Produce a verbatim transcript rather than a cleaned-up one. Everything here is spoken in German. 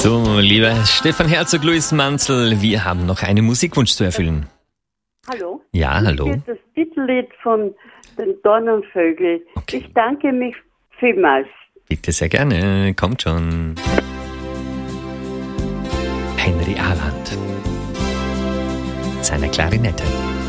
So, lieber Stefan Herzog, Luis Manzel, wir haben noch einen Musikwunsch zu erfüllen. Hallo? Ja, hallo. Hier ist das Titellied von den Dornenvögel. Okay. Ich danke mich vielmals. Bitte sehr gerne, kommt schon. Henry Aland, seiner Klarinette.